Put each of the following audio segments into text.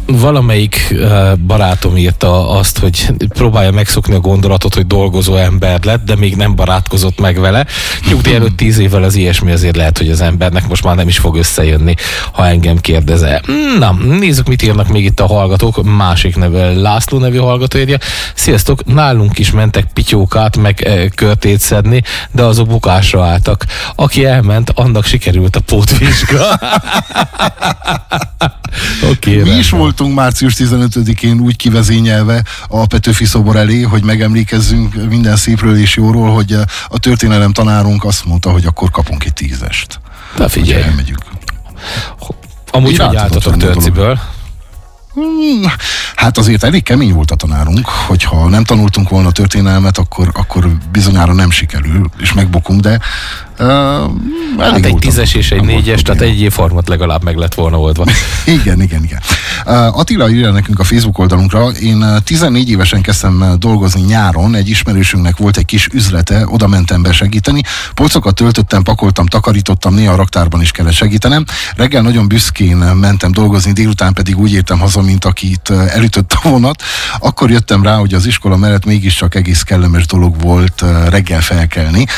Valamelyik barátom írta azt, hogy próbálja megszokni a gondolatot, hogy dolgozó ember lett, de még nem barátkozott meg vele. Nyugdíj előtt 10 évvel az ilyesmi azért lehet, hogy az embernek most már nem is fog összejönni, ha engem kérdezel. Na, nézzük, mit írnak még itt a hallgatók. Másik neve, László nevű hallgató írja. Sziasztok, nálunk is mentek pityókát, meg körtét szedni, de azok bukásra álltak. Aki elment, annak sikerült a pótvizsga. Okay, mi is voltunk március 15-én úgy kivezényelve a Petőfi szobor elé, hogy megemlékezzünk minden szépről és jóról, hogy a történelem tanárunk azt mondta, hogy akkor kapunk egy 10-est. Na figyelj. Elmegyünk. Amúgy hogy álltatok Törciből? Hát azért elég kemény volt a tanárunk, hogyha nem tanultunk volna történelmet, akkor bizonyára nem sikerül, és megbukunk, de hát egy 10-es és egy 4-es, tehát egy évformat legalább meg lett volna oldva. Igen. Attila írja nekünk a Facebook oldalunkra, én 14 évesen kezdtem dolgozni nyáron, egy ismerősünknek volt egy kis üzlete, oda mentem be segíteni, polcokat töltöttem, pakoltam, takarítottam, néha a raktárban is kellett segítenem. Reggel nagyon büszkén mentem dolgozni, délután pedig úgy értem haza, mint akit elütött a vonat. Akkor jöttem rá, hogy az iskola mellett mégiscsak egész kellemes dolog volt reggel felkelni.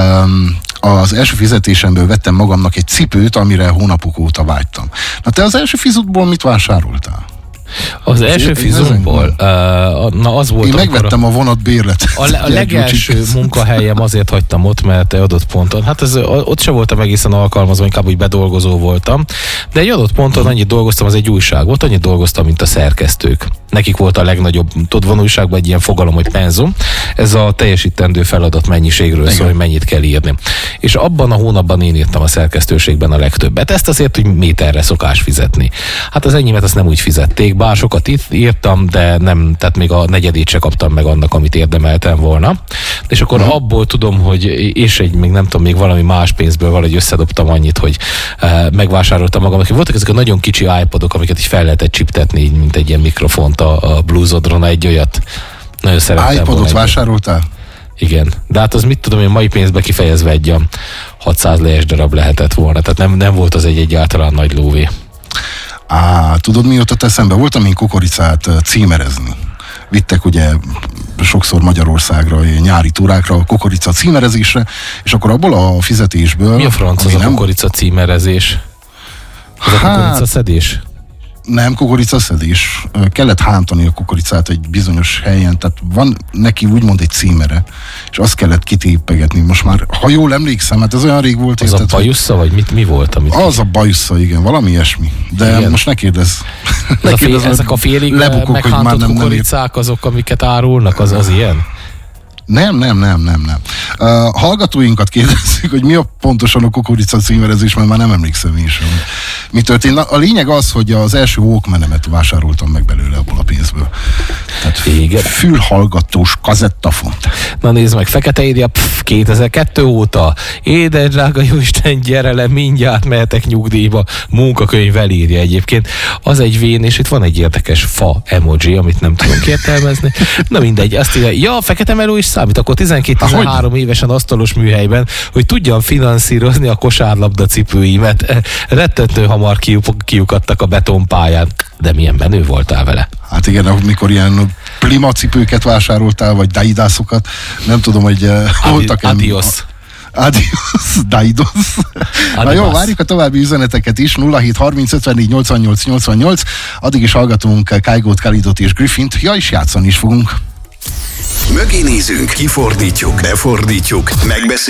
Az első fizetésemből vettem magamnak egy cipőt, amire hónapok óta vágytam. Na te az első fizutból mit vásároltál? Az első fizumból, na az volt... Én megvettem a vonat bérletet. A legelső munkahelyem azért hagytam ott, mert egy adott ponton, hát ott sem voltam egészen alkalmazva, inkább úgy bedolgozó voltam, de egy adott ponton annyit dolgoztam, az egy újság volt, annyit dolgoztam, mint a szerkesztők. Nekik volt a legnagyobb, tudod, van újságban egy ilyen fogalom, hogy penzum, ez a teljesítendő feladat mennyiségről szól, hogy mennyit kell írni. És abban a hónapban én írtam a szerkesztőségben a legtöbbet. Ezt azért, hogy méterre szokás fizetni. Hát az enyémet azt nem úgy fizették, bár sokat itt írtam, de nem, tehát még a negyedét se kaptam meg annak, amit érdemeltem volna. És akkor abból tudom, hogy és még nem tudom, még valami más pénzből valahogy összedobtam annyit, hogy megvásároltam magam. Voltak ezek a nagyon kicsi iPodok, amiket is fel lehetett csiptetni, mint egy ilyen mikrofont a Bluesodron, egy olyat. Nagyon szerettem volna. iPodot vásároltál? Igen, de hát az mit tudom, hogy mai pénzbe kifejezve egy 600 lejes darab lehetett volna, tehát nem volt az egy egyáltalán nagy lóvé. Tudod, mi jutott eszembe? Voltam én kukoricát címerezni. Vittek ugye sokszor Magyarországra, nyári túrákra, a kukorica címerezésre, és akkor abból a fizetésből... Mi a franc az a kukorica címerezés? Az a kukorica szedés? Nem, kukoricaszedés. Kellett hántani a kukoricát egy bizonyos helyen, tehát van neki úgymond egy címere, és azt kellett kitépegetni. Most már, ha jól emlékszem, hát ez olyan rég volt. Az a bajussza, vagy mi volt? Az a bajussza, igen, valami ilyesmi. De igen. Most ne kérdezz. Ezek a félig meghántott kukoricák, azok, amiket árulnak, az ilyen? Nem. Hallgatóinkat kérdezzük, hogy mi a pontosan a kukorica címerezés, mert már nem emlékszem én sem. Mi történt? A lényeg az, hogy az első Walkmanemet vásároltam meg belőle abból a pénzből. Tehát fülhallgatós kazettafont. Na nézd meg, Fekete írja, 2002 óta, édes drága jóisten, gyere le, mindjárt mehetek nyugdíjba, munkakönyvvel írja egyébként. Az egy vén, és itt van egy érdekes fa emoji, amit nem tudunk értelmezni. Na mindegy, azt írja, Fekete Meló is számít, akkor 12-13 évesen asztalos műhelyben, hogy tudjam finanszírozni a kosárlabda cipőimet. Rettentő hamar kiukadtak a betonpályán. De milyen menő voltál vele? Hát igen, amikor ilyen plimacipőket vásároltál, vagy daidászokat, nem tudom, hogy voltak... Adios, daidos. Na jó, várjuk a további üzeneteket is, 07 30 54 88 88, addig is hallgatunk Kaigot, Kalidot és Griffint, és játszani is fogunk. Mögé nézünk, kifordítjuk, befordítjuk, megbeszéljük.